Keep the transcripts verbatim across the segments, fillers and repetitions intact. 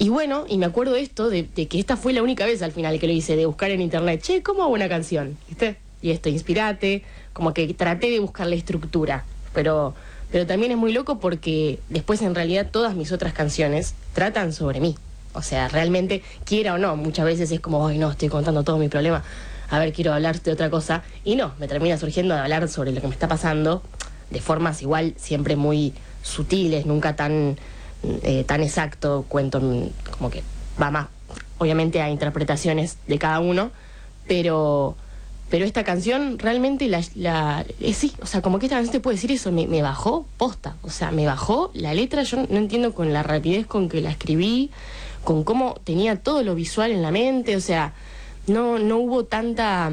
y bueno, y me acuerdo de esto, de, de que esta fue la única vez al final que lo hice, de buscar en internet, che, ¿cómo hago una canción? ¿Viste? Y esto, inspirate, como que traté de buscar la estructura, pero, pero también es muy loco porque después en realidad todas mis otras canciones tratan sobre mí. O sea, realmente, quiera o no, muchas veces es como, ay no, estoy contando todos mis problemas, a ver, quiero hablar de otra cosa, y no, me termina surgiendo de hablar sobre lo que me está pasando, de formas igual siempre muy sutiles, nunca tan, eh, tan exacto, cuento como que va más, obviamente, a interpretaciones de cada uno, pero... Pero esta canción realmente la, la eh, sí, o sea, como que esta canción te puede decir eso, me, me bajó posta, o sea, me bajó la letra, yo no entiendo con la rapidez con que la escribí, con cómo tenía todo lo visual en la mente, o sea, no, no hubo tanta,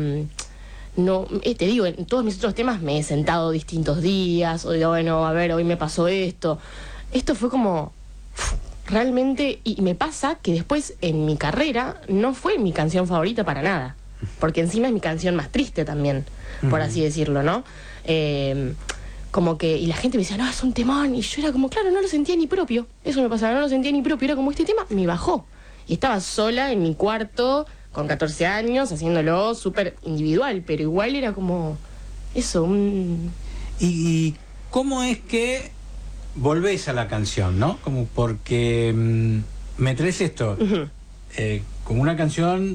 no, eh, te digo, en todos mis otros temas me he sentado distintos días, o digo, bueno, a ver, hoy me pasó esto, esto fue como, uf, realmente, y me pasa que después en mi carrera no fue mi canción favorita para nada. Porque encima es mi canción más triste también, por uh-huh. así decirlo, ¿no? Eh, como que, y la gente me decía, no, es un temón, y yo era como, claro, no lo sentía ni propio, eso me pasaba, no lo sentía ni propio, era como, este tema me bajó, y estaba sola en mi cuarto, con catorce años, haciéndolo súper individual, pero igual era como, eso, un... ¿Y cómo es que volvés a la canción, no? Como porque mmm, me traes esto, uh-huh. eh, como una canción...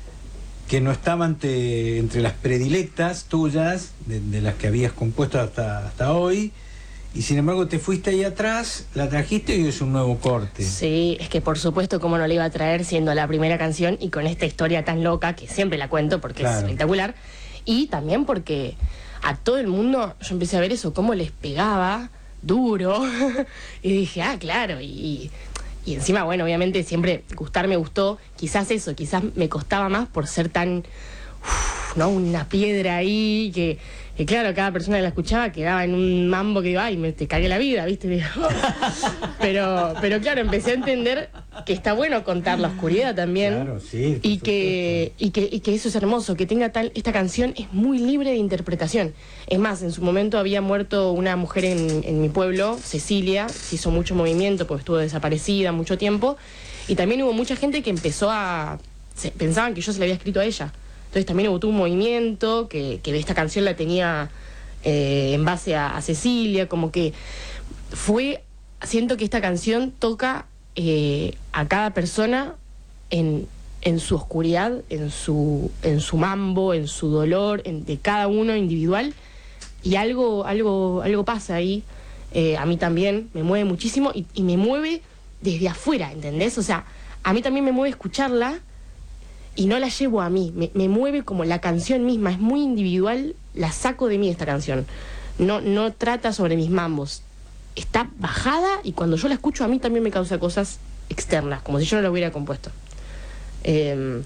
que no estaba ante, entre las predilectas tuyas, de, de las que habías compuesto hasta, hasta hoy, y sin embargo te fuiste ahí atrás, la trajiste y es un nuevo corte. Sí, es que por supuesto cómo no la iba a traer siendo la primera canción y con esta historia tan loca, que siempre la cuento porque claro. es espectacular, y también porque a todo el mundo, yo empecé a ver eso, cómo les pegaba duro, y dije, ah, claro, y... Y encima, bueno, obviamente siempre gustar me gustó, quizás eso, quizás me costaba más por ser tan, uf, ¿no? Una piedra ahí, que, que claro, cada persona que la escuchaba quedaba en un mambo que digo, ay, me te cagué la vida, ¿viste? pero, pero claro, empecé a entender que está bueno contar la oscuridad también. Claro, sí, y, que, y, que, y que eso es hermoso, que tenga tal, esta canción es muy libre de interpretación. Es más, en su momento había muerto una mujer en, en mi pueblo, Cecilia, se hizo mucho movimiento porque estuvo desaparecida mucho tiempo, y también hubo mucha gente que empezó a... Se, pensaban que yo se la había escrito a ella. Entonces también hubo todo un movimiento, que, que esta canción la tenía eh, en base a, a Cecilia, como que fue... Siento que esta canción toca eh, a cada persona en, en su oscuridad, en su, en su mambo, en su dolor, en, de cada uno individual, y algo, algo, algo pasa ahí, eh, a mí también, me mueve muchísimo, y, y me mueve desde afuera, ¿entendés? O sea, a mí también me mueve escucharla, y no la llevo a mí, me, me mueve como la canción misma, es muy individual, la saco de mí esta canción, no, no trata sobre mis mambos, está bajada, y cuando yo la escucho a mí también me causa cosas externas, como si yo no la hubiera compuesto. Eh,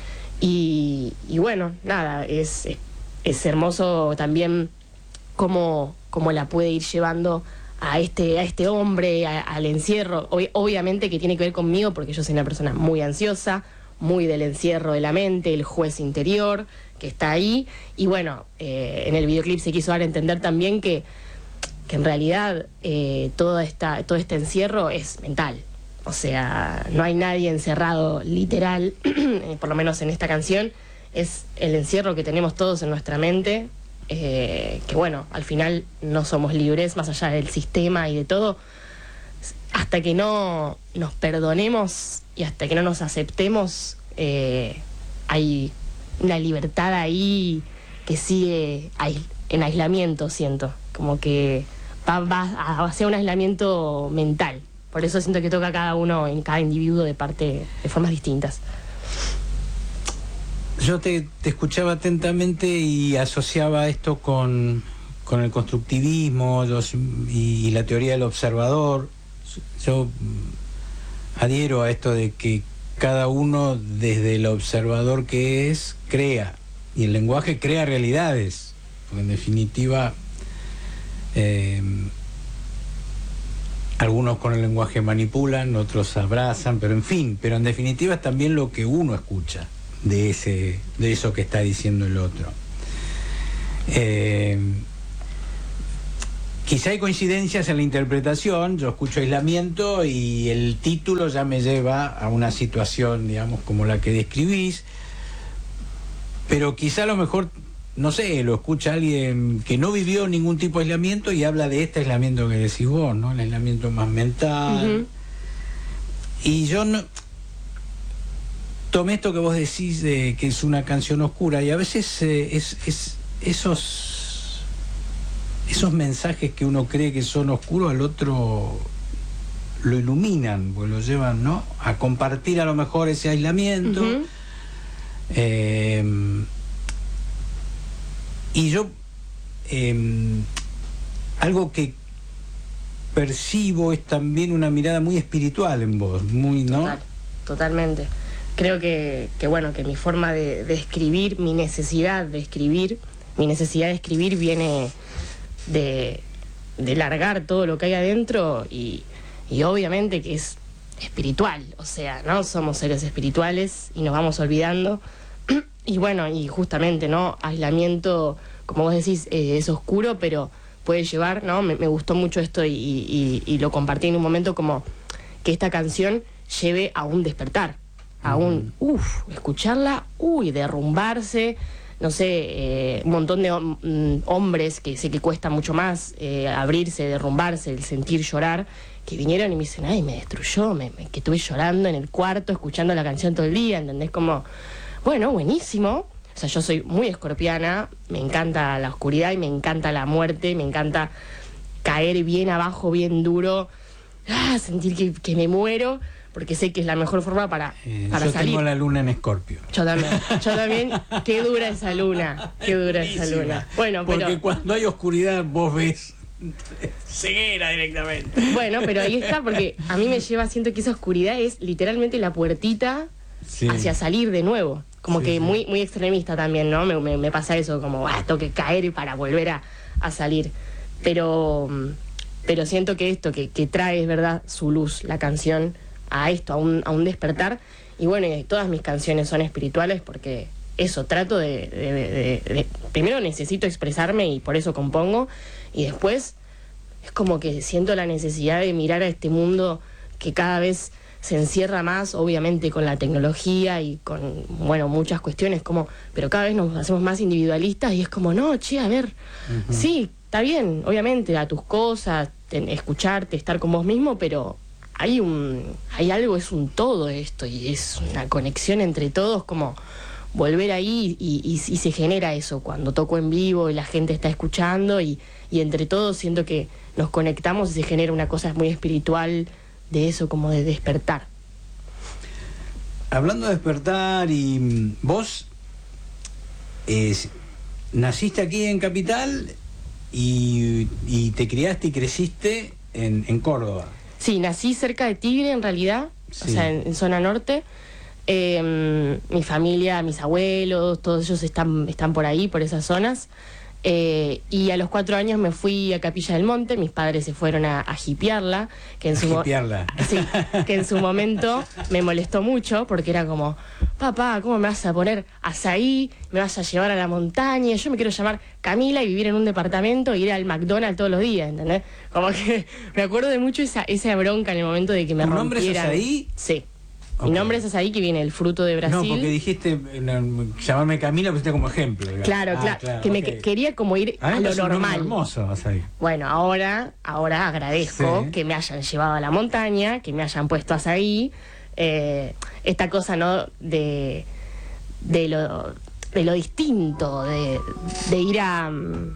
y, y bueno, nada, es, es, es hermoso también cómo, cómo la puede ir llevando a este, a este hombre, a, al encierro, Ob- obviamente que tiene que ver conmigo, porque yo soy una persona muy ansiosa, muy del encierro de la mente, el juez interior que está ahí, y bueno, eh, en el videoclip se quiso dar a entender también que, que en realidad eh, toda esta, todo este encierro es mental. O sea, no hay nadie encerrado literal, por lo menos en esta canción, es el encierro que tenemos todos en nuestra mente, eh, que bueno, al final no somos libres, más allá del sistema y de todo, hasta que no nos perdonemos y hasta que no nos aceptemos, eh, hay una libertad ahí que sigue en aislamiento, siento, como que va, va hacia un aislamiento mental. Por eso siento que toca a cada uno, en cada individuo, de parte, de formas distintas. Yo te, te escuchaba atentamente y asociaba esto con, con el constructivismo los, y, y la teoría del observador. Yo adhiero a esto de que cada uno, desde el observador que es, crea. Y el lenguaje crea realidades. Porque en definitiva... Eh, algunos con el lenguaje manipulan, otros abrazan, pero en fin, pero en definitiva es también lo que uno escucha de ese, de eso que está diciendo el otro. Eh, quizá hay coincidencias en la interpretación. Yo escucho Aislamiento y el título ya me lleva a una situación, digamos, como la que describís, pero quizá a lo mejor, no sé, lo escucha alguien que no vivió ningún tipo de aislamiento y habla de este aislamiento que decís vos, ¿no? El aislamiento más mental. Uh-huh. Y yo no tomé esto que vos decís de que es una canción oscura, y a veces eh, es, es esos esos mensajes que uno cree que son oscuros, al otro lo iluminan, pues lo llevan, ¿no?, a compartir a lo mejor ese aislamiento. Uh-huh. eh, y yo eh, algo que percibo es también una mirada muy espiritual en vos, muy, ¿no? Total, totalmente. Creo que, que bueno, que mi forma de, de escribir, mi necesidad de escribir, mi necesidad de escribir viene de, de largar todo lo que hay adentro y, y obviamente que es espiritual, o sea, ¿no? Somos seres espirituales y nos vamos olvidando. Y bueno, y justamente, ¿no? Aislamiento, como vos decís, eh, es oscuro, pero puede llevar, ¿no? Me, me gustó mucho esto y, y, y lo compartí en un momento, como que esta canción lleve a un despertar, a un, uff, escucharla, uy, derrumbarse, no sé, eh, un montón de hom- hombres que sé que cuesta mucho más eh, abrirse, derrumbarse, el sentir llorar, que vinieron y me dicen, ay, me destruyó, me, me, que estuve llorando en el cuarto, escuchando la canción todo el día, ¿entendés? Como, bueno, buenísimo. O sea, yo soy muy escorpiana, me encanta la oscuridad y me encanta la muerte, me encanta caer bien abajo, bien duro, ah, sentir que, que me muero, porque sé que es la mejor forma para, eh, para yo salir. Yo tengo la luna en Escorpio. Yo también, yo también. Qué dura esa luna, qué dura esa luna. Bueno, porque pero cuando hay oscuridad vos ves ceguera directamente. Bueno, pero ahí está, porque a mí me lleva, siento que esa oscuridad es literalmente la puertita, sí, hacia salir de nuevo. Como sí, que sí. muy muy extremista también, ¿no? Me, me, me pasa eso, como, ah, tengo que caer para volver a, a salir. Pero, pero siento que esto, que, que trae, es verdad, su luz, la canción, a esto, a un, a un despertar. Y bueno, y todas mis canciones son espirituales porque eso, trato de, de, de, de, de... Primero necesito expresarme y por eso compongo. Y después es como que siento la necesidad de mirar a este mundo que cada vez se encierra más, obviamente con la tecnología y con, bueno, muchas cuestiones, como, pero cada vez nos hacemos más individualistas y es como, no, che, a ver, uh-huh. sí, está bien, obviamente, a tus cosas, ten, escucharte, estar con vos mismo, pero hay un, hay algo, es un todo esto y es una conexión entre todos, como volver ahí y, y, y se genera eso cuando toco en vivo y la gente está escuchando y, y entre todos siento que nos conectamos y se genera una cosa muy espiritual de eso, como de despertar. Hablando de despertar, y vos eh, naciste aquí en Capital y, y te criaste y creciste en, en Córdoba. Sí, nací cerca de Tigre en realidad, sí. O sea, en, en zona norte. Eh, mi familia, mis abuelos, todos ellos están, están por ahí, por esas zonas. Eh, y a los cuatro años me fui a Capilla del Monte, mis padres se fueron a, a hipearla, que en su hipearla. Sí, que en su momento me molestó mucho porque era como, papá, ¿cómo me vas a poner azaí? ¿Me vas a llevar a la montaña? Yo me quiero llamar Camila y vivir en un departamento e ir al McDonald's todos los días, ¿entendés? Como que me acuerdo de mucho esa, esa bronca en el momento de que me rompieran. ¿Tu nombre es azaí? Sí. Okay. Mi nombre es azaí, que viene el fruto de Brasil. No, porque dijiste no, llamarme Camila, pusiste como ejemplo. Digamos. Claro, ah, claro, claro, que okay. me que, quería como ir a, a lo normal. Hermoso, azaí. Bueno, ahora, ahora agradezco sí. que me hayan llevado a la montaña, que me hayan puesto azaí. Eh, esta cosa, ¿no? De, de lo de lo distinto, de, de ir a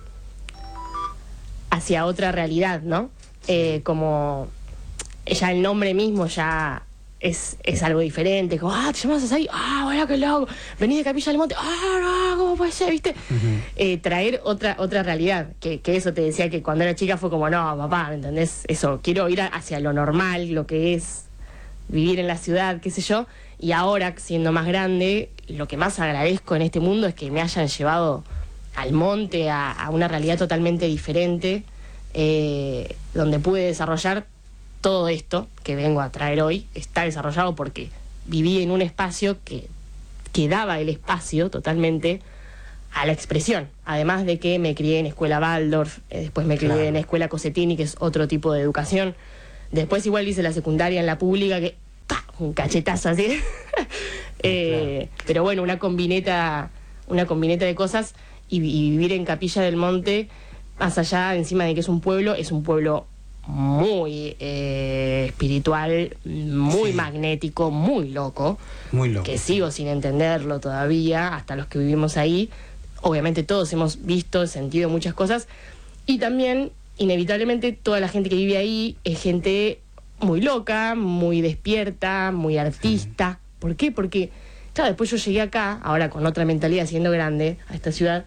hacia otra realidad, ¿no? Eh, como ya el nombre mismo ya Es, es algo diferente, como, ah, te llamas así, ah, bueno, qué loco, venís de Capilla del Monte, ah, no, ¿cómo puede ser, viste? Uh-huh. Eh, traer otra otra realidad, que, que eso te decía que cuando era chica fue como, no, papá, ¿me entendés? Eso, quiero ir a, hacia lo normal, lo que es vivir en la ciudad, qué sé yo, y ahora, siendo más grande, lo que más agradezco en este mundo es que me hayan llevado al monte, a, a una realidad totalmente diferente, eh, donde pude desarrollar todo esto que vengo a traer hoy. Está desarrollado porque viví en un espacio que, que daba el espacio totalmente a la expresión. Además de que me crié en escuela Waldorf, eh, después me crié Claro. en escuela Cosetini, que es otro tipo de educación. Después igual hice la secundaria en la pública, que ¡pah! Un cachetazo así. eh, Claro. Pero bueno, una combineta, una combineta de cosas, y, y vivir en Capilla del Monte, más allá, encima de que es un pueblo, es un pueblo muy eh, espiritual, muy Sí. magnético, muy loco, Muy loco. que sigo sin entenderlo todavía, hasta los que vivimos ahí. Obviamente todos hemos visto, sentido muchas cosas, y también, inevitablemente, toda la gente que vive ahí es gente muy loca, muy despierta, muy artista. Sí. ¿Por qué? Porque, claro, después yo llegué acá, ahora con otra mentalidad, siendo grande, a esta ciudad,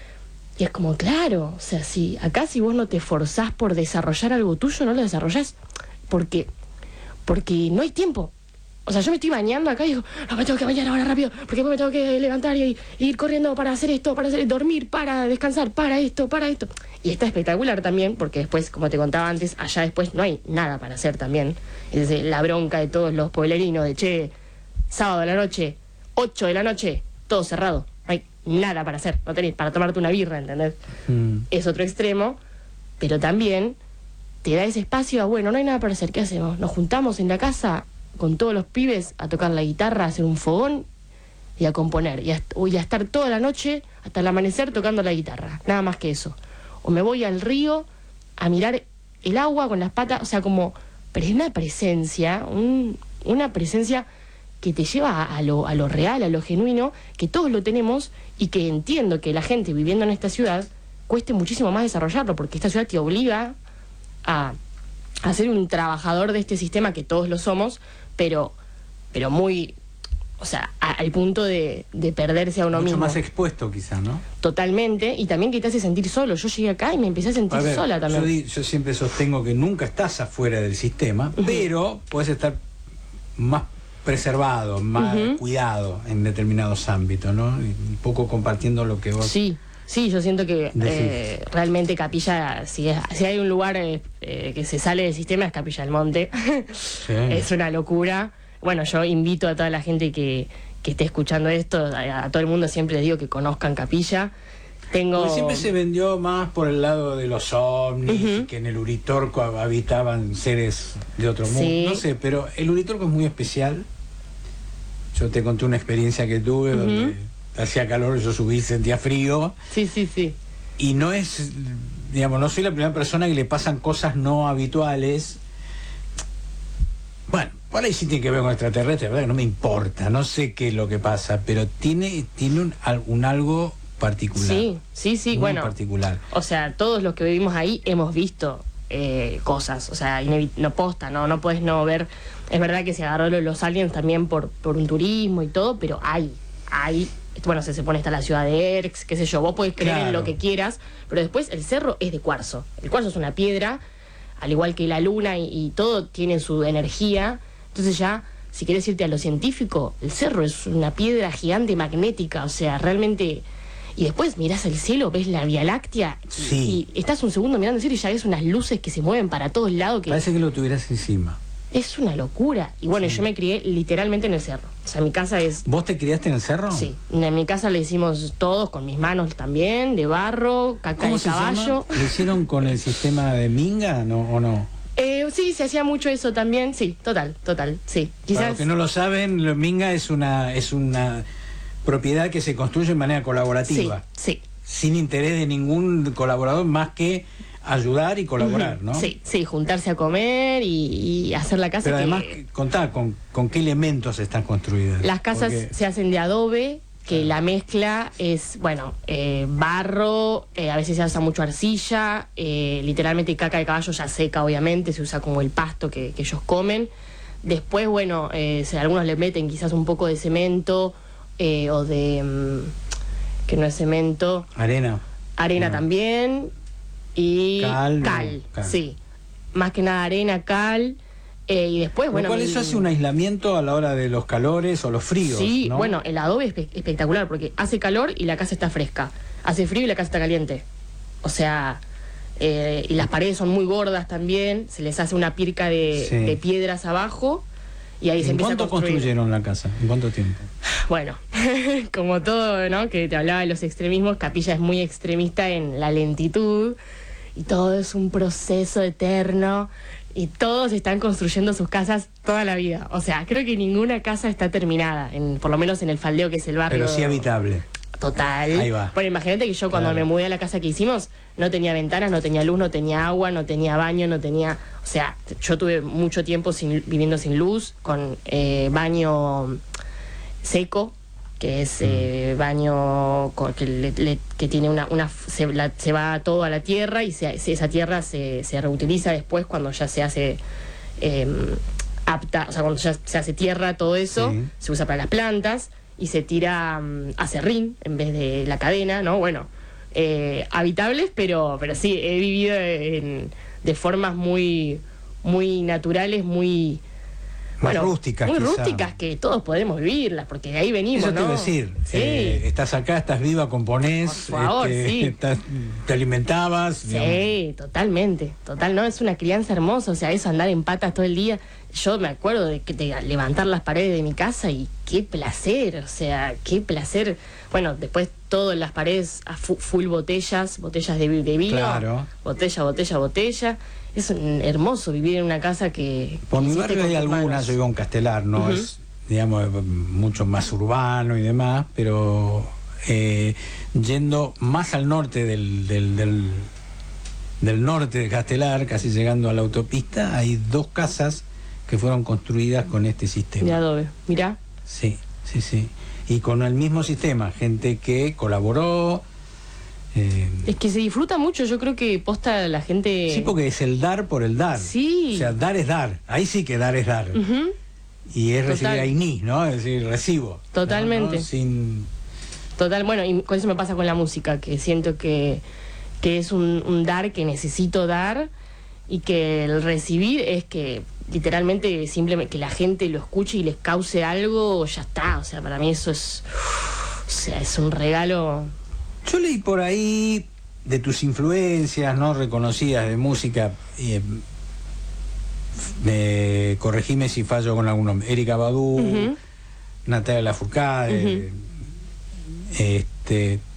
y es como, claro, o sea, si acá si vos no te esforzás por desarrollar algo tuyo, no lo desarrollás, porque, porque no hay tiempo. O sea, yo me estoy bañando acá y digo, no, me tengo que bañar ahora rápido, porque después me tengo que levantar y, y ir corriendo para hacer esto, para hacer, dormir, para descansar, para esto, para esto. Y está espectacular también, porque después, como te contaba antes, allá después no hay nada para hacer también. Es decir, la bronca de todos los pueblerinos de, che, sábado de la noche, ocho de la noche, todo cerrado. No hay nada para hacer, no tenés para tomarte una birra, ¿entendés? Mm. Es otro extremo, pero también te da ese espacio a, bueno, no hay nada para hacer, ¿qué hacemos? Nos juntamos en la casa con todos los pibes a tocar la guitarra, a hacer un fogón y a componer, y a, y a estar toda la noche hasta el amanecer tocando la guitarra, nada más que eso. O me voy al río a mirar el agua con las patas, o sea, como, pero es una presencia, un, una presencia que te lleva a, a, lo, a lo real, a lo genuino, que todos lo tenemos, y que entiendo que la gente viviendo en esta ciudad cueste muchísimo más desarrollarlo, porque esta ciudad te obliga a, a ser un trabajador de este sistema, que todos lo somos, pero, pero muy, o sea, a, al punto de, de perderse a uno Mucho mismo. más expuesto quizás, ¿no? Totalmente, y también que te hace sentir solo. Yo llegué acá y me empecé a sentir a ver, sola también. Yo, di, yo siempre sostengo que nunca estás afuera del sistema, uh-huh. pero puedes estar más preservado, más uh-huh. cuidado en determinados ámbitos, ¿no? Un poco compartiendo lo que vos... Sí. Sí, yo siento que eh, realmente Capilla, si, es, si hay un lugar eh, eh, que se sale del sistema, es Capilla del Monte. Sí. Es una locura. Bueno, yo invito a toda la gente que, que esté escuchando esto, a, a todo el mundo siempre les digo que conozcan Capilla. Tengo... Porque siempre se vendió más por el lado de los ovnis, uh-huh. y que en el Uritorco habitaban seres de otro mundo. Sí. No sé, pero el Uritorco es muy especial. Yo te conté una experiencia que tuve uh-huh. donde... hacía calor, yo subí, sentía frío. Sí, sí, sí. Y no es, digamos, no soy la primera persona que le pasan cosas no habituales. Bueno, por ahí sí tiene que ver con extraterrestres, verdad que no me importa, no sé qué es lo que pasa, pero tiene, tiene un, un algo particular. Sí, sí, sí, muy bueno. particular. O sea, todos los que vivimos ahí hemos visto eh, cosas, o sea, no posta, no, no puedes no ver. Es verdad que se agarró los aliens también por, por un turismo y todo, pero hay, hay. Bueno, se supone está la ciudad de Erx, qué sé yo, vos podés creer claro. en lo que quieras, pero después el cerro es de cuarzo. El cuarzo es una piedra, al igual que la luna, y, y todo tiene su energía. Entonces ya, si querés irte a lo científico, el cerro es una piedra gigante magnética, o sea, realmente... Y después mirás el cielo, ves la Vía Láctea, sí. y estás un segundo mirando el cielo y ya ves unas luces que se mueven para todos lados. Que parece que lo tuvieras encima. Es una locura. Y bueno, sí. yo me crié literalmente en el cerro. O sea, mi casa es... ¿Vos te criaste en el cerro? Sí. En mi casa le hicimos todos con mis manos también, de barro, caca de caballo. ¿Lo hicieron con el sistema de minga no, o no? Eh, sí, se hacía mucho eso también. Sí, total, total, sí. Quizás... Para los que no lo saben, lo minga es una, es una propiedad que se construye de manera colaborativa. Sí, sí. Sin interés de ningún colaborador más que... ayudar y colaborar, ¿no? Sí, sí, juntarse a comer y, y hacer la casa. Pero que... además, contá, ¿con, con qué elementos están construidas? Las casas Porque... se hacen de adobe, que la mezcla es, bueno, eh, barro, eh, a veces se usa mucho arcilla, eh, literalmente caca de caballo ya seca, obviamente, se usa como el pasto que, que ellos comen. Después, bueno, eh, se, algunos le meten quizás un poco de cemento eh, o de... Um, que no es cemento. Arena. Arena no. también. Y cal, cal, no, cal, sí. Más que nada arena, cal. Eh, y después, bueno... ¿Cuál eso hace un aislamiento a la hora de los calores o los fríos? Sí, ¿no? Bueno, el adobe es espe espectacular porque hace calor y la casa está fresca. Hace frío y la casa está caliente. O sea, eh, y las paredes son muy gordas también. Se les hace una pirca de, sí. de piedras abajo y ahí se empieza a construir. ¿Cuánto construyeron la casa? ¿En cuánto tiempo? Bueno, como todo, ¿no? Que te hablaba de los extremismos, Capilla es muy extremista en la lentitud y todo es un proceso eterno y todos están construyendo sus casas toda la vida. O sea, creo que ninguna casa está terminada, en, por lo menos en el Faldeo, que es el barrio. Pero sí habitable. Total. Ahí va. Bueno, imagínate que yo cuando Claro. me mudé a la casa que hicimos, no tenía ventanas, no tenía luz, no tenía agua, no tenía baño, no tenía... O sea, yo tuve mucho tiempo sin, viviendo sin luz, con eh, baño seco, que es eh, baño con- que, le- le- que tiene una... una se, la- se va todo a la tierra y se, se- esa tierra se, se reutiliza después cuando ya se hace... eh, apta, o sea, cuando ya se hace tierra, todo eso, Sí. se usa para las plantas y se tira um, a serrín en vez de la cadena, ¿no? Bueno, eh, habitables, pero, pero sí, he vivido en, de formas muy, muy naturales, muy... Más rústicas, muy quizá. rústicas, que todos podemos vivirlas, porque de ahí venimos, Eso te ¿no? iba a decir. Sí. Eh, estás acá, estás viva, componés. Por favor, este, sí. estás- te alimentabas. digamos. Sí, totalmente, total, no, es una crianza hermosa, o sea, eso andar en patas todo el día. Yo me acuerdo de, que- de levantar las paredes de mi casa y qué placer, o sea, qué placer. Bueno, después todo en las paredes a fu- full botellas, botellas de, vi- de vino, Claro. botella, botella, botella. Es un- hermoso vivir en una casa que... Por que mi hiciste barrio con hay tus algunas, manos. yo vivo en Castelar, no Ujú. es, digamos, mucho más urbano y demás, pero eh, yendo más al norte del, del, del, del norte de Castelar, casi llegando a la autopista, hay dos casas que fueron construidas con este De sistema. adobe, mirá. Sí, sí, sí. Y con el mismo sistema, gente que colaboró. eh, Es que se disfruta mucho, yo creo que posta la gente... sí, porque es el dar por el dar. Sí. O sea, dar es dar. Ahí sí que dar es dar. Ujú. Y es recibir Total. ahí ni, ¿no? Es decir, recibo. Totalmente. ¿no? Sin... Total, bueno, y con eso me pasa con la música, que siento que, que es un, un dar que necesito dar y que el recibir es que literalmente simplemente que la gente lo escuche y les cause algo, ya está. O sea, para mí eso es, o sea, es un regalo. Yo leí por ahí de tus influencias, ¿no? Reconocidas de música. Eh, me corregime si fallo con algún nombre. Erika Badu, Ujú. Natalia Lafourcade, este,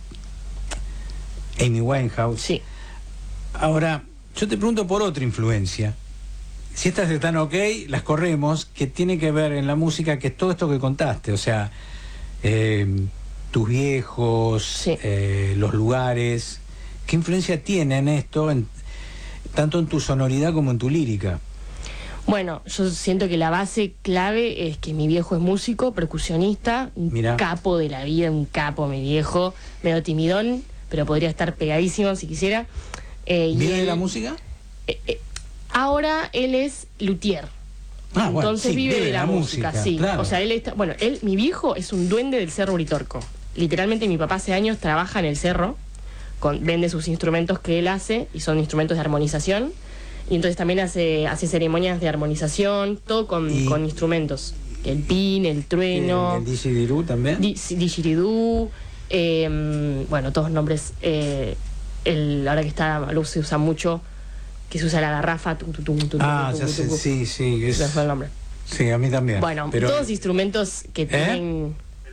Amy Winehouse. Sí. Ahora, yo te pregunto por otra influencia. Si estas están ok, las corremos, que tiene que ver en la música, que es todo esto que contaste, o sea, eh, tus viejos, Sí. eh, los lugares. ¿Qué influencia tienen esto, en, tanto en tu sonoridad como en tu lírica? Bueno, yo siento que la base clave es que mi viejo es músico, percusionista, un Mirá. capo de la vida, un capo mi viejo, medio timidón, pero podría estar pegadísimo si quisiera. Eh, y ¿Vive de él- la música? eh, eh, ahora él es luthier. Ah, bueno, Entonces sí, vive de la, música, sí. claro. O sea, él está, bueno, él, mi viejo es un duende del Cerro Uritorco. Literalmente mi papá hace años trabaja en el cerro, con, vende sus instrumentos que él hace y son instrumentos de armonización. Y entonces también hace, hace ceremonias de armonización, todo con, Y- con instrumentos. El pin, el trueno, ¿El didgeridoo también? di- didgeridoo, eh, bueno, todos nombres. Eh, el, ahora que está luz se usa mucho, que se usa la garrafa. Tu, tu, tu, tu, tu, Ah, tu, ya tu, sé, tu. sí, sí. Es, Se me fue el nombre. sí, a mí también. Bueno, pero todos instrumentos que tienen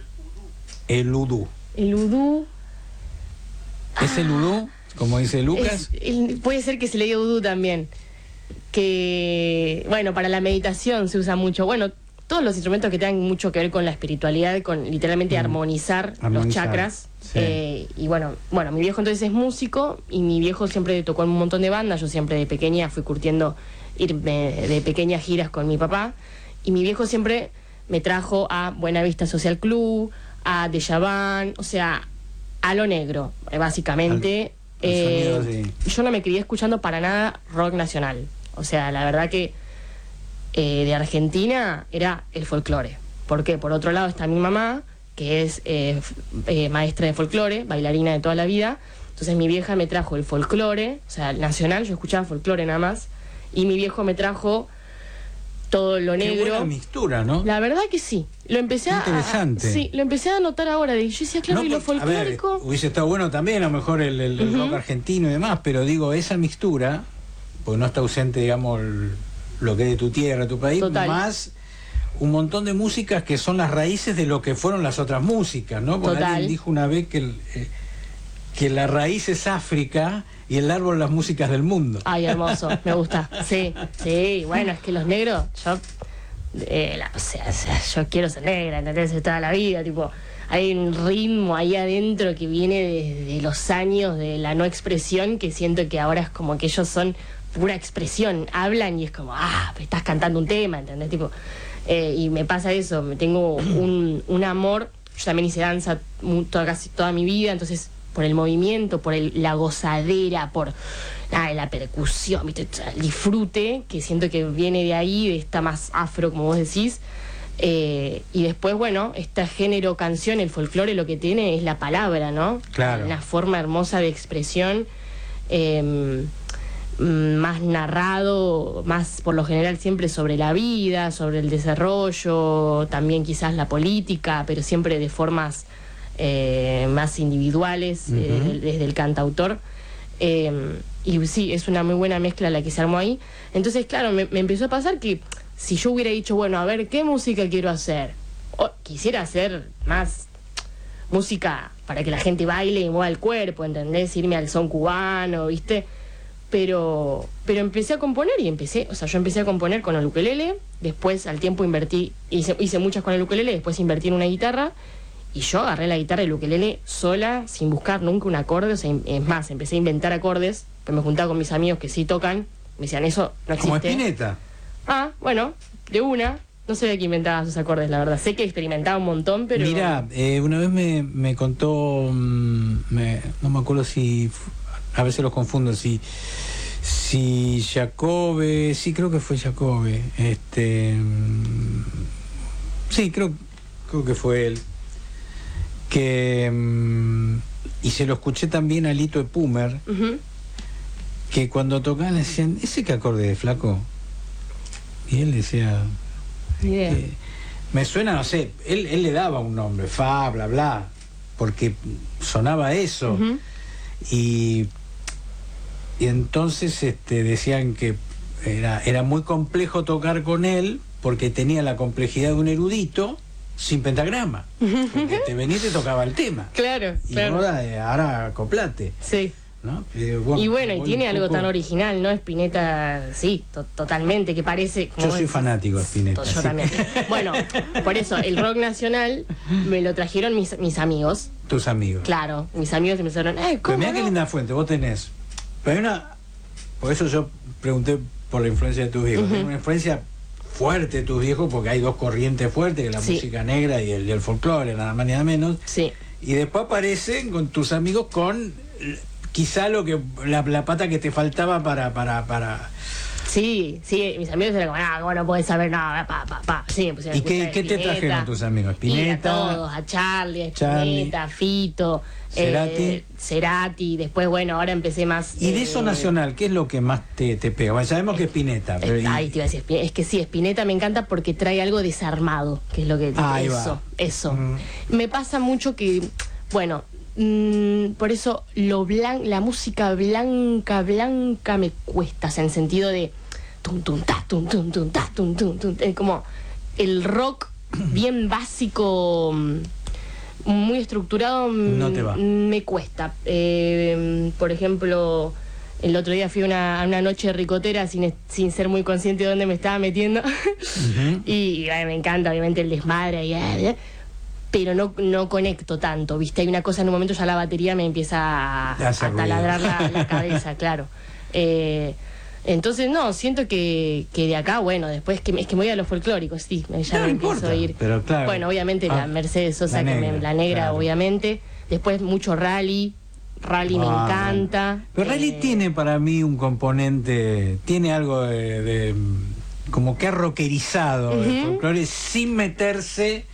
el udú. el udú. ¿Es el udú, como dice Lucas? Es- el- puede ser que se le diga udú también. Que, bueno, para la meditación se usa mucho. Bueno, todos los instrumentos que tengan mucho que ver con la espiritualidad, con literalmente armonizar, los Armonizar, chakras. sí. Eh, y bueno, bueno, mi viejo entonces es músico y mi viejo siempre tocó en un montón de bandas. Yo siempre de pequeña fui curtiendo irme de pequeñas giras con mi papá. Y mi viejo siempre me trajo a Buena Vista Social Club, a Dejavan, o sea, a lo negro, eh, básicamente. Al- al Eh, sonido, sí. yo no me crié escuchando para nada rock nacional. O sea, la verdad que eh, de Argentina era el folclore. ¿Por qué? Por otro lado está mi mamá, que es eh, f- eh, maestra de folclore, bailarina de toda la vida. Entonces mi vieja me trajo el folclore, o sea, el nacional, yo escuchaba folclore nada más. Y mi viejo me trajo todo lo Qué negro. buena mixtura, ¿no? La verdad que sí. Lo empecé a. Interesante. a- sí, lo empecé a notar ahora. De, yo decía, claro, No, y lo por- a ver, folclórico. hubiese estado bueno también, a lo mejor el, el- el Ujú. rock argentino y demás, pero digo, esa mixtura, porque no está ausente, digamos, el- lo que es de tu tierra, tu país, Total. más un montón de músicas que son las raíces de lo que fueron las otras músicas, ¿no? Porque Total. alguien dijo una vez que, el, eh, que la raíz es África y el árbol las músicas del mundo. Ay, hermoso, me gusta. Sí, sí, bueno, es que los negros, yo, eh, la, o sea, o sea, yo quiero ser negra, ¿entendés? Toda la vida, tipo, hay un ritmo ahí adentro que viene desde los años de la no expresión, que siento que ahora es como que ellos son pura expresión, hablan y es como, ah, estás cantando un tema, ¿entendés? Tipo, eh, y me pasa eso, me tengo un, un amor, yo también hice danza mu- toda, casi toda mi vida, entonces por el movimiento, por el, la gozadera, por ah, la percusión, ¿viste? El disfrute, que siento que viene de ahí, de esta más afro, como vos decís. Eh, y después, bueno, este género canción, el folclore, lo que tiene es la palabra, ¿no? Claro. Una forma hermosa de expresión, eh, más narrado, más por lo general siempre sobre la vida, sobre el desarrollo, también quizás la política, pero siempre de formas eh, más individuales, uh-huh. eh, desde el cantautor. Eh, y sí, es una muy buena mezcla la que se armó ahí. Entonces, claro, me, me empezó a pasar que si yo hubiera dicho, bueno, a ver, ¿qué música quiero hacer? O quisiera hacer más música para que la gente baile y mueva el cuerpo, ¿entendés? Irme al son cubano, ¿viste? Pero, pero empecé a componer y empecé, o sea, yo empecé a componer con el ukelele, después al tiempo invertí, hice, hice muchas con el ukelele, después invertí en una guitarra, y yo agarré la guitarra y el ukelele sola, sin buscar nunca un acorde, o sea, es más, empecé a inventar acordes, pues me juntaba con mis amigos que sí tocan, me decían, eso no existe. Como Spinetta. Ah, bueno, de una, no sabía que inventaba sus acordes, la verdad, sé que experimentaba un montón, pero... Mira, eh, una vez me, me contó, me, no me acuerdo si... A veces los confundo, si, si Jacobe, sí creo que fue Jacobe, este, sí creo, creo que fue él, que, y se lo escuché también a Lito Epumer, uh-huh. que cuando tocaban decían, ¿ese qué acorde de flaco? Y él decía, yeah. eh, me suena, no sé, él, él le daba un nombre, fa, bla, bla, porque sonaba eso, uh-huh. y... Y entonces este, decían que era, era muy complejo tocar con él porque tenía la complejidad de un erudito sin pentagrama. Porque te venía y te tocaba el tema. Claro, y claro. ahora, ahora acoplate. Sí. ¿No? Y, bueno, y bueno, y tiene algo poco... tan original, ¿no? Spinetta, sí, to- totalmente, que parece... Yo soy decís, fanático de Spinetta. Yo sí. también. Bueno, por eso, el rock nacional me lo trajeron mis, mis amigos. Tus amigos. Claro, mis amigos empezaron, eh, ¿cómo Pero mirá no? qué linda fuente, vos tenés... Pero hay una... Por eso yo pregunté por la influencia de tus viejos. Uh-huh. Hay una influencia fuerte de tus viejos porque hay dos corrientes fuertes, que es la sí. música negra y el, y el folclore, nada más ni nada menos. Sí. Y después aparecen con tus amigos con quizá lo que la, la pata que te faltaba para... para, para... Sí, sí, mis amigos eran como, ah, bueno, no podés saber nada, pa, pa, pa. Sí, ¿Y qué, qué te trajeron tus amigos? Spinetta, a todos, a Charlie, a Spinetta, Fito, Cerati. Eh, Cerati, después, bueno, ahora empecé más... ¿Y de eh, eso nacional, qué es lo que más te, te pega? Bueno, sabemos que es Spinetta. Pero es, ay, te iba a decir, es que sí, Spinetta me encanta porque trae algo desarmado, que es lo que... Ah, eso, va. eso. Mm. Me pasa mucho que, bueno... Mm, por eso lo blan- la música blanca, blanca me cuesta, o sea, en sentido de tum tum ta, tum tum tum ta, tum tum tum, eh, como el rock bien básico, muy estructurado, no te va. Me cuesta. Eh, por ejemplo, el otro día fui a una, a una noche ricotera sin, sin ser muy consciente de dónde me estaba metiendo. Uh-huh. y, y ay, me encanta, obviamente, el desmadre y eh, pero no, no conecto tanto, ¿viste? Hay una cosa, en un momento ya la batería me empieza a, a taladrar la, la cabeza, claro. Eh, entonces, no, siento que, que de acá, bueno, después que, es que me voy a los folclóricos, sí, ya no me importa, empiezo a ir. Pero claro. Bueno, obviamente ah, la Mercedes Sosa, la que negra, me, la negra, claro. obviamente. Después mucho rally, rally ah, me encanta. Pero rally eh, tiene para mí un componente, tiene algo de, de como que ha rockerizado uh-huh. el folclore sin meterse...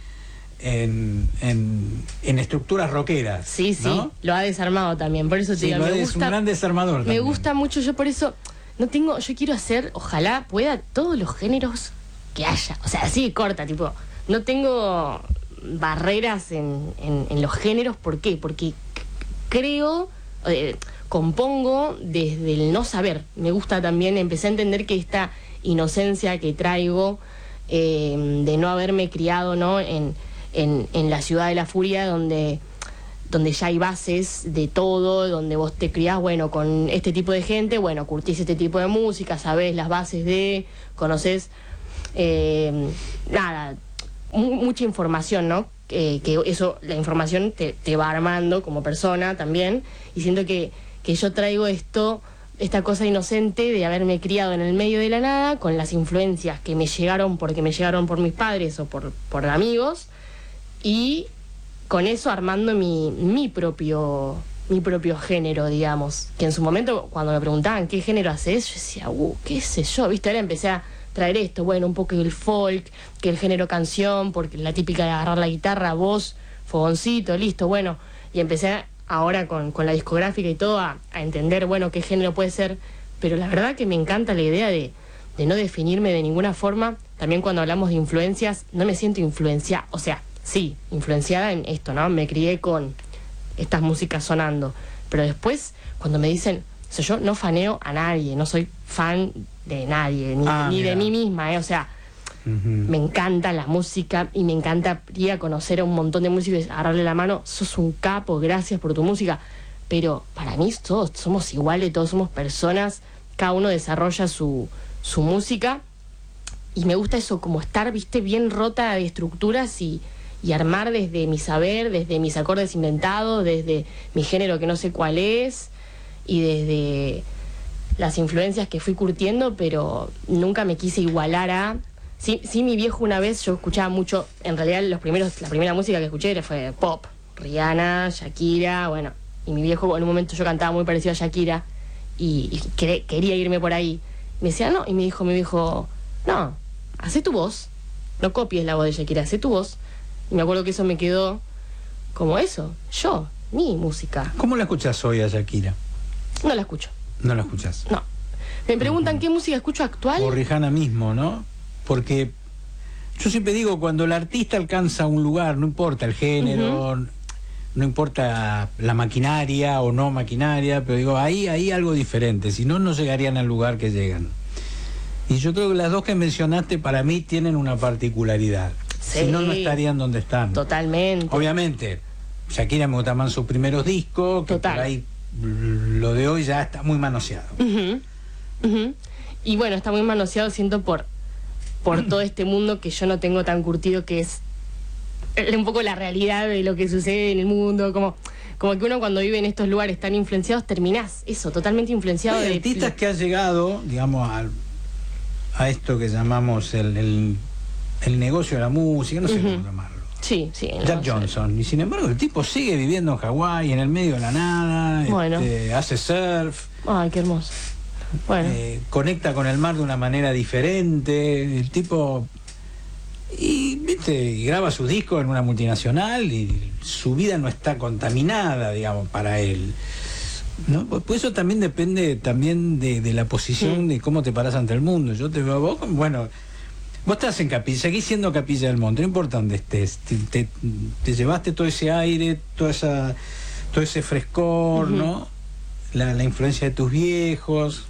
En, en, en estructuras rockeras. Sí, sí, ¿no? Lo ha desarmado también, por eso te sí, digo, lo me es gusta, un gran desarmador me también. gusta mucho, yo por eso no tengo, yo quiero hacer, ojalá pueda todos los géneros que haya, o sea, así de corta, tipo, no tengo barreras en, en, en los géneros, ¿por qué? Porque creo, eh, compongo desde el no saber, me gusta también, empecé a entender que esta inocencia que traigo eh, de no haberme criado, ¿no? en, en, en la ciudad de la furia, donde, donde ya hay bases de todo, donde vos te criás, bueno, con este tipo de gente, bueno, curtís este tipo de música, sabés las bases de, conocés, eh, nada, mu mucha información, ¿no? Eh, que eso, la información te, te va armando como persona también, y siento que, que yo traigo esto, esta cosa inocente de haberme criado en el medio de la nada, con las influencias que me llegaron porque me llegaron por mis padres o por, por amigos, y con eso armando mi, mi propio mi propio género, digamos, que en su momento cuando me preguntaban qué género haces, yo decía, uh, qué sé yo, viste, ahora empecé a traer esto, bueno, un poco el folk, que el género canción, porque la típica de agarrar la guitarra, voz, fogoncito, listo, bueno, y empecé a, ahora con, con la discográfica y todo a, a entender, bueno, qué género puede ser, pero la verdad que me encanta la idea de, de no definirme de ninguna forma. También cuando hablamos de influencias, no me siento influenciada, o sea, sí, influenciada en esto, ¿no? Me crié con estas músicas sonando, pero después, cuando me dicen, o sea, yo no faneo a nadie, no soy fan de nadie, ni, ah, ni de mí misma, ¿eh? O sea, uh-huh. Me encanta la música y me encantaría conocer a un montón de músicos y agarrarle la mano, sos un capo, gracias por tu música, pero para mí todos somos iguales, todos somos personas, cada uno desarrolla su, su música, y me gusta eso, como estar, viste, bien rota de estructuras y, y armar desde mi saber, desde mis acordes inventados, desde mi género que no sé cuál es, y desde las influencias que fui curtiendo, pero nunca me quise igualar a... Sí, sí, mi viejo una vez, yo escuchaba mucho, en realidad los primeros, la primera música que escuché fue pop, Rihanna, Shakira, bueno, y mi viejo en un momento yo cantaba muy parecido a Shakira, y, y quer, quería irme por ahí. Me decía, no, y me dijo, me dijo, no, hacé tu voz, no copies la voz de Shakira, hacé tu voz. Y me acuerdo que eso me quedó como eso, yo, mi música. ¿Cómo la escuchás hoy a Shakira? No la escucho. ¿No la escuchás? No. Me preguntan uh-huh. qué música escucho actual. O Rihanna mismo, ¿no? Porque yo siempre digo, cuando el artista alcanza un lugar, no importa el género, uh-huh. no importa la maquinaria o no maquinaria, pero digo, ahí hay algo diferente, si no, no llegarían al lugar que llegan. Y yo creo que las dos que mencionaste para mí tienen una particularidad. Sí. Si no, no estarían donde están. Totalmente. Obviamente, Shakira me gusta más sus primeros discos, que Total. Por ahí lo de hoy ya está muy manoseado. Uh-huh. Uh-huh. Y bueno, está muy manoseado, siento, por, por todo este mundo que yo no tengo tan curtido, que es un poco la realidad de lo que sucede en el mundo, como, como que uno cuando vive en estos lugares tan influenciados, terminás eso, totalmente influenciado. Hay de artistas que han llegado, digamos, a, a esto que llamamos el, el, el negocio de la música, no sé uh-huh. cómo llamarlo. Sí, sí. Jack no, Johnson. Sí. Y sin embargo el tipo sigue viviendo en Hawái, en el medio de la nada, bueno. este, hace surf. Ay, qué hermoso. Bueno. Eh, conecta con el mar de una manera diferente. El tipo... Y, viste, y graba sus discos en una multinacional y su vida no está contaminada, digamos, para él. ¿No? Pues eso también depende también de, de la posición, sí. de cómo te paras ante el mundo. Yo te veo a vos, bueno... Vos estás en Capilla, seguís siendo Capilla del Monte, no importa dónde estés, te, te, te llevaste todo ese aire, toda esa, todo ese frescor, uh-huh. ¿no? La, la influencia de tus viejos.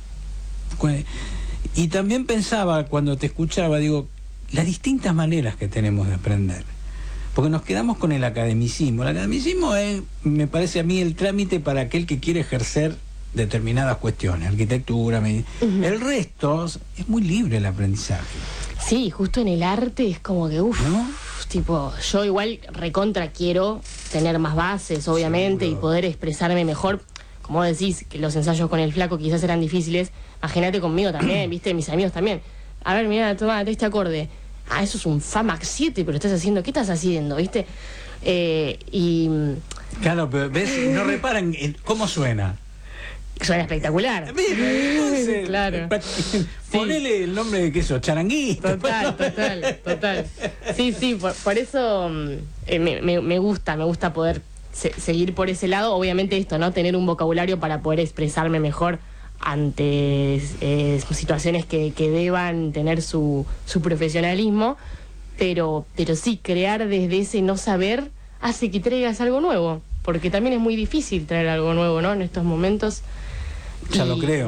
Y también pensaba, cuando te escuchaba, digo, las distintas maneras que tenemos de aprender. Porque nos quedamos con el academicismo. El academicismo es, me parece a mí, el trámite para aquel que quiere ejercer determinadas cuestiones, arquitectura, med... uh-huh. El resto es muy libre el aprendizaje. Sí, justo en el arte es como que, uff, ¿no? Tipo, yo igual recontra quiero tener más bases, obviamente, seguro. Y poder expresarme mejor. Como decís, que los ensayos con el flaco quizás eran difíciles, imagínate conmigo también, viste, mis amigos también. A ver, mira, toma este acorde. Ah, eso es un Fa Max siete, pero estás haciendo, ¿qué estás haciendo, viste? Eh, y... Claro, pero ves, no reparan en cómo suena. Suena espectacular. Entonces, claro. Ponele sí. el nombre de queso, charanguista. Total, total, total. Sí, sí, por, por eso eh, me, me, me gusta, me gusta poder se, seguir por ese lado. Obviamente esto, ¿no? Tener un vocabulario para poder expresarme mejor ante eh, situaciones que, que deban tener su, su profesionalismo. Pero, pero sí, crear desde ese no saber hace que traigas algo nuevo. Porque también es muy difícil traer algo nuevo, ¿no? En estos momentos. Ya y, lo creo.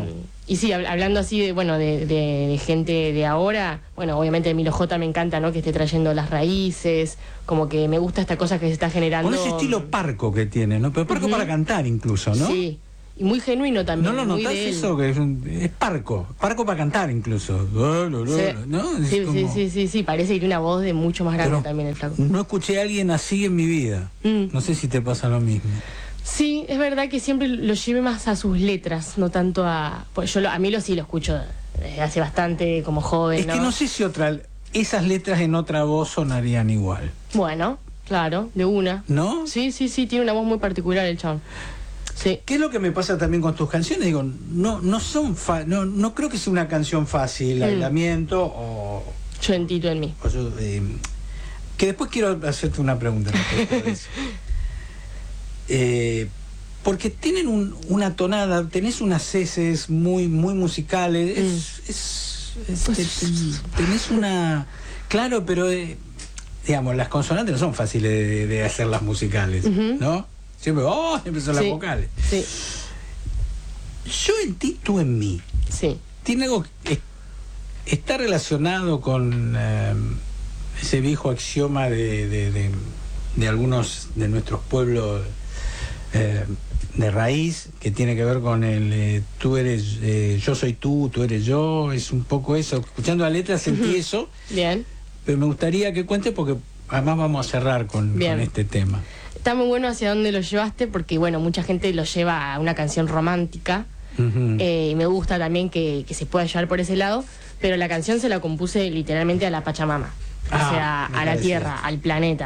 y sí, hab- hablando así de, bueno, de, de, de gente de ahora, bueno, obviamente Emilio J me encanta, ¿no? Que esté trayendo las raíces, como que me gusta esta cosa que se está generando. Con ese estilo parco que tiene, ¿no? Pero parco Ujú. para cantar incluso, ¿no? Sí, y muy genuino también. ¿No lo muy notás de él. eso? Que es, un- es parco, parco para cantar incluso. Sí. ¿No? Es Sí, sí, como- sí, sí, sí, parece que tiene una voz de mucho más grande Pero también el flaco. no escuché a alguien así en mi vida. Mm. No sé si te pasa lo mismo. Sí, es verdad que siempre lo llevé más a sus letras, no tanto a... Pues yo lo- a mí lo sí lo escucho desde hace bastante como joven, Es que no sé si otra, esas letras en otra voz sonarían igual. Bueno, claro, de una. ¿No? Sí, sí, sí, tiene una voz muy particular el chabón. Sí. ¿Qué es lo que me pasa también con tus canciones? Digo, no, no son fa- no, no creo que sea una canción fácil, Mm. aislamiento o, Yo en Tito en mí. o yo, eh, que después quiero hacerte una pregunta respecto de eso. Eh, porque tienen un- una tonada, tenés unas heces muy, muy musicales, es, Mm. es- es- te- te- tenés una... Claro, pero eh, digamos, las consonantes no son fáciles de, de hacerlas musicales, Ujú. ¿no? Siempre, oh, siempre son las Sí, vocales. Sí, Yo en ti, tú en mí. sí. ¿Tiene algo que está relacionado con eh, ese viejo axioma de, de, de- de algunos de nuestros pueblos eh, de raíz, que tiene que ver con el eh, tú eres, eh, yo soy tú, tú eres yo? Es un poco eso. Escuchando la letra sentí Ujú. eso, Bien. pero me gustaría que cuentes porque además vamos a cerrar con, Bien. con este tema. Está muy bueno hacia dónde lo llevaste porque, bueno, mucha gente lo lleva a una canción romántica. Ujú. Eh, y me gusta también que, que se pueda llevar por ese lado, pero la canción se la compuse literalmente a la Pachamama, o Ah, sea, me a la parecía. tierra, al planeta.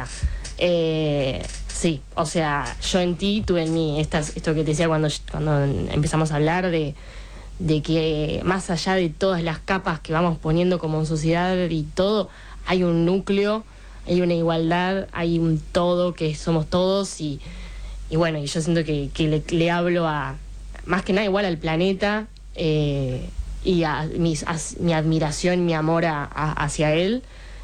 Eh, sí, o sea, yo en ti, tú en mí. Estas, esto que te decía cuando, cuando empezamos a hablar de, de que más allá de todas las capas que vamos poniendo como sociedad y todo, hay un núcleo, hay una igualdad, hay un todo que somos todos y, y bueno, y yo siento que, que le, le hablo a más que nada igual al planeta eh, y a, mis, a mi admiración, mi amor a, a- hacia él.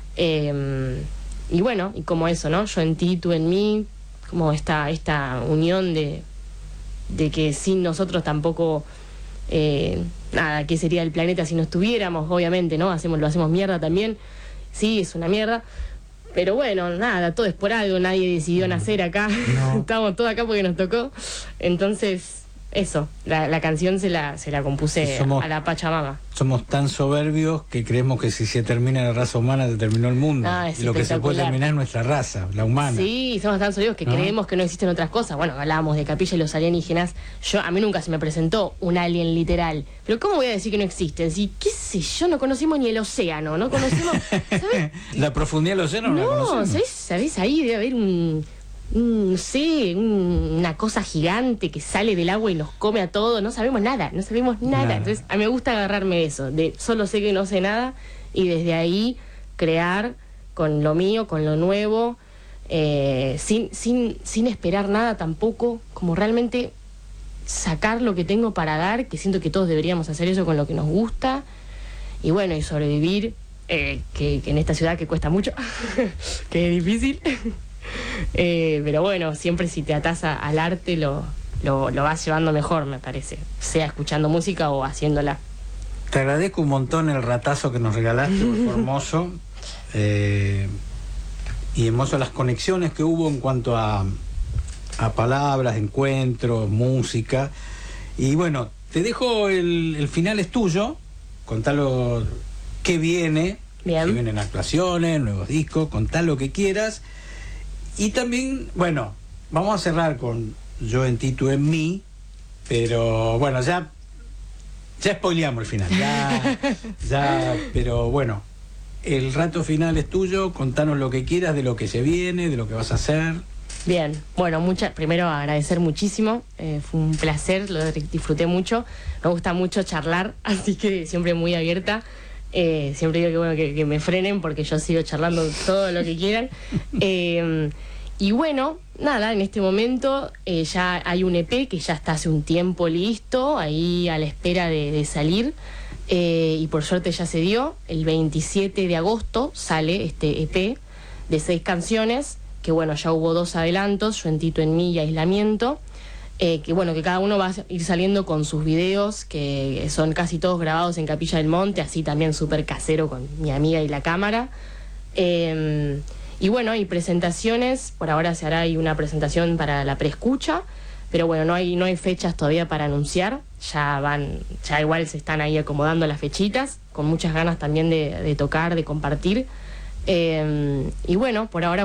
Eh, y bueno, y como eso, ¿no? Yo en ti, tú en mí, como esta, esta unión de, de que sin nosotros tampoco, eh, nada, ¿qué sería el planeta si no estuviéramos? Obviamente, ¿no? Hacemos, lo hacemos mierda también. Sí, es una mierda. Pero bueno, nada, todo es por algo, nadie decidió nacer acá. No. Estamos todos acá porque nos tocó. Entonces, eso, la, la canción se la, se la compuse Somos- a la Pachamama. Somos tan soberbios que creemos que si se termina la raza humana se terminó el mundo. Ah, es y lo que se puede espectacular. terminar es nuestra raza, la humana. Sí, somos tan sólidos que ¿No? creemos que no existen otras cosas. Bueno, hablábamos de Capilla y los alienígenas. Yo, a mí nunca se me presentó un alien literal. Pero ¿cómo voy a decir que no existen? Si, qué sé yo, no conocimos ni el océano, no conocemos... ¿Sabes? La profundidad del océano no, la No, conocemos. ¿sabés? ¿Sabés? Ahí debe haber un, un, no sé, un- una cosa gigante que sale del agua y nos come a todos. No sabemos nada, no sabemos nada. Nada. Entonces, a mí me gusta agarrarme de eso, de solo sé que no sé nada y desde ahí crear con lo mío, con lo nuevo, eh, sin, sin, sin esperar nada tampoco, como realmente sacar lo que tengo para dar, que siento que todos deberíamos hacer eso con lo que nos gusta. Y bueno, y sobrevivir, eh, que, que en esta ciudad que cuesta mucho, que es difícil. Eh, pero bueno, siempre si te atás a- al arte lo, lo, lo vas llevando mejor, me parece. Sea escuchando música o haciéndola. Te agradezco un montón el ratazo que nos regalaste, fue hermoso. Eh, y hermoso las conexiones que hubo en cuanto a, a palabras, encuentros, música. Y bueno, te dejo el, el final es tuyo, contalo qué viene, Bien. si vienen actuaciones, nuevos discos, contá lo que quieras. Y también, bueno, vamos a cerrar con Yo en ti, tú en mí, pero bueno, ya ya spoileamos el final, ya, ya, pero bueno, el rato final es tuyo, contanos lo que quieras de lo que se viene, de lo que vas a hacer. Bien, bueno, mucha, primero agradecer muchísimo, eh, fue un placer, lo disfruté mucho, me gusta mucho charlar, así que siempre muy abierta. Eh, siempre digo que bueno que, que me frenen porque yo sigo charlando todo lo que quieran. Eh, y bueno, nada, en este momento eh, ya hay un E P que ya está hace un tiempo listo, ahí a la espera de, de salir. Eh, y por suerte ya se dio. El veintisiete de agosto sale este E P de seis canciones, que bueno, ya hubo dos adelantos, Yo en ti, tú en mí y Aislamiento. Eh, que bueno, que cada uno va a ir saliendo con sus videos, que son casi todos grabados en Capilla del Monte, así también súper casero con mi amiga y la cámara. Eh, y bueno, y presentaciones, por ahora se hará ahí una presentación para la preescucha, pero bueno, no hay, no hay fechas todavía para anunciar, ya van, ya igual se están ahí acomodando las fechitas, con muchas ganas también de, de tocar, de compartir. Eh, y bueno, por ahora